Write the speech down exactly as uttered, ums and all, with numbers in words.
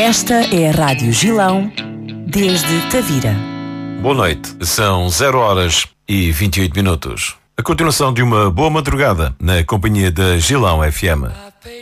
Esta é a Rádio Gilão, desde Tavira. Boa noite, são zero horas e vinte e oito minutos. A continuação de uma boa madrugada na companhia da Gilão F M.